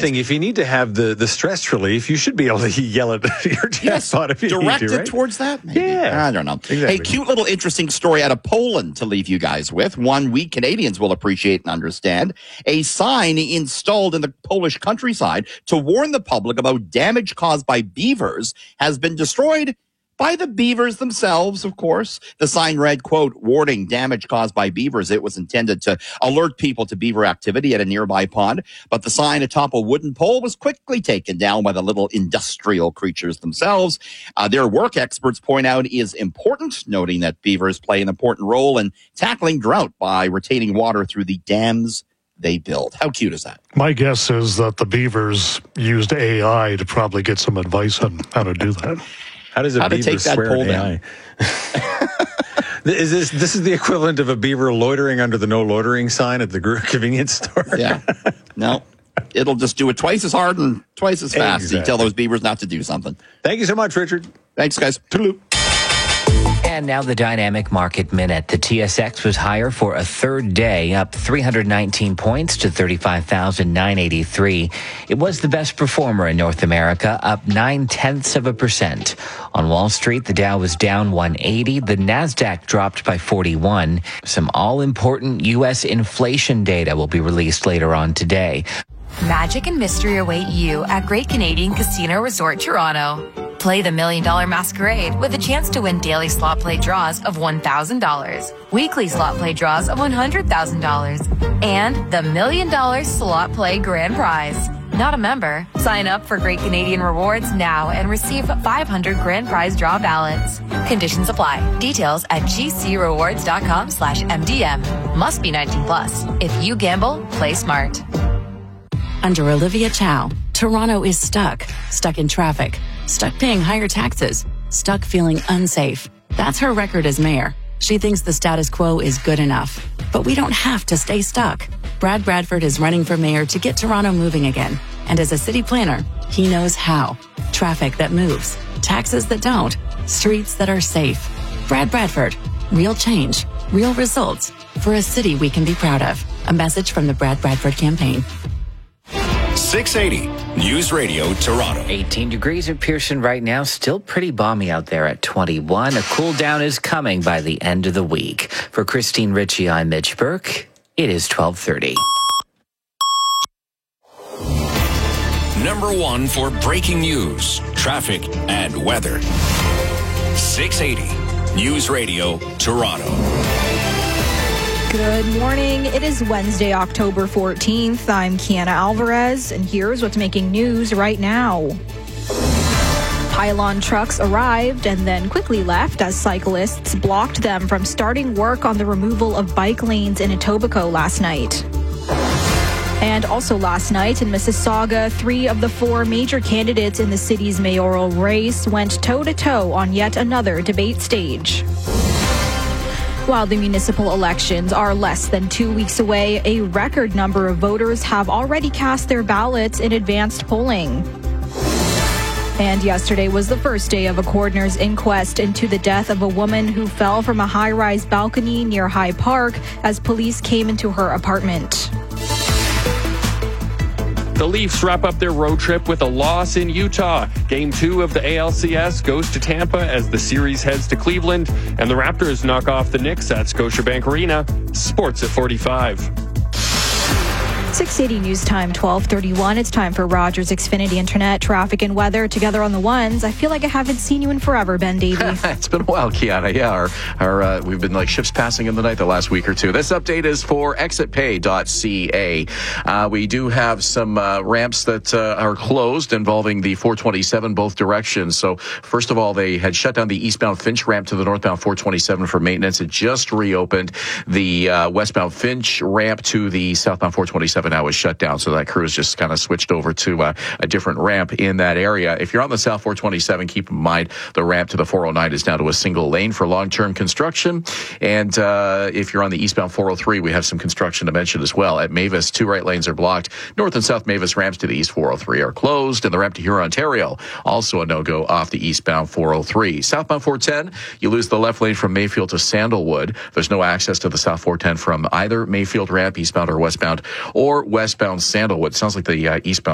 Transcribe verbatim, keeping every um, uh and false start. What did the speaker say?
thing. If you need to have the, the stress relief, you should be able to yell at your chatbot if you directed need to, right? towards that? Maybe. Yeah. I don't know. Exactly. Hey, cute little interesting story out of Poland to leave you guys with. One we Canadians will appreciate and understand. A sign installed in the Polish countryside to warn the public about damage caused by beavers has been destroyed by the beavers themselves, of course. The sign read, quote, warning, damage caused by beavers. It was intended to alert people to beaver activity at a nearby pond. But the sign atop a wooden pole was quickly taken down by the little industrial creatures themselves. Uh, their work, experts point out, is important, noting that beavers play an important role in tackling drought by retaining water through the dams they build. How cute is that? My guess is that the beavers used A I to probably get some advice on how to do that. How does a How to beaver take that swear pole in down? A I? Is this this is the equivalent of a beaver loitering under the no loitering sign at the convenience store? Yeah. No. It'll just do it twice as hard and twice as fast. Exactly. You tell those beavers not to do something. Thank you so much, Richard. Thanks, guys. Toodaloo. And now the Dynamic Market Minute. The T S X was higher for a third day, up three hundred nineteen points to thirty-five thousand nine hundred eighty-three. It was the best performer in North America, up nine-tenths of a percent. On Wall Street, the Dow was down one hundred eighty. The NASDAQ dropped by forty-one. Some all-important U S inflation data will be released later on today. Magic and mystery await you at Great Canadian Casino Resort Toronto. Play the Million Dollar Masquerade with a chance to win daily slot play draws of one thousand dollars, weekly slot play draws of one hundred thousand dollars, and the Million Dollar Slot Play Grand Prize. Not a member? Sign up for Great Canadian Rewards now and receive five hundred grand prize draw ballots. Conditions apply. Details at gcrewards.com slash MDM. Must be nineteen plus. If you gamble, play smart. Under Olivia Chow, Toronto is stuck. Stuck in traffic. Stuck paying higher taxes. Stuck feeling unsafe. That's her record as mayor. She thinks the status quo is good enough. But we don't have to stay stuck. Brad Bradford is running for mayor to get Toronto moving again. And as a city planner, he knows how. Traffic that moves. Taxes that don't. Streets that are safe. Brad Bradford. Real change. Real results. For a city we can be proud of. A message from the Brad Bradford campaign. six eighty News Radio Toronto. eighteen degrees at Pearson right now. Still pretty balmy out there at twenty-one. A cool down is coming by the end of the week. For Christine Ritchie, I'm Mitch Burke. It is twelve thirty. Number one for breaking news, traffic, and weather. six eighty News Radio Toronto. Good morning. It is Wednesday, October fourteenth. I'm Kiana Alvarez, and here's what's making news right now. Pylon trucks arrived and then quickly left as cyclists blocked them from starting work on the removal of bike lanes in Etobicoke last night. And also last night in Mississauga, three of the four major candidates in the city's mayoral race went toe-to-toe on yet another debate stage. While the municipal elections are less than two weeks away, a record number of voters have already cast their ballots in advanced polling. And yesterday was the first day of a coroner's inquest into the death of a woman who fell from a high-rise balcony near High Park as police came into her apartment. The Leafs wrap up their road trip with a loss in Utah. Game two of the A L C S goes to Tampa as the series heads to Cleveland, and the Raptors knock off the Knicks at Scotiabank Arena. Sports at forty-five. six eighty News Time, twelve thirty-one. It's time for Rogers Xfinity Internet, traffic and weather together on the ones. I feel like I haven't seen you in forever, Ben Davey. It's been a while, Kiana. Yeah, our, our, uh, we've been like ships passing in the night the last week or two. This update is for exit pay dot c a. Uh, we do have some uh, ramps that uh, are closed involving the four twenty-seven both directions. So first of all, they had shut down the eastbound Finch ramp to the northbound four twenty-seven for maintenance. It just reopened. The uh, westbound Finch ramp to the southbound four twenty-seven now is shut down, so that crew has just kind of switched over to uh, a different ramp in that area. If you're on the south four twenty-seven, keep in mind the ramp to the four oh nine is down to a single lane for long-term construction. And uh, if you're on the eastbound four oh three, we have some construction to mention as well. At Mavis, two right lanes are blocked. North and south Mavis ramps to the east four oh three are closed, and the ramp to Huron, Ontario, also a no-go off the eastbound four oh three. Southbound four ten, you lose the left lane from Mayfield to Sandalwood. There's no access to the south four ten from either Mayfield ramp, eastbound or westbound, or westbound Sandalwood. Sounds like the uh, eastbound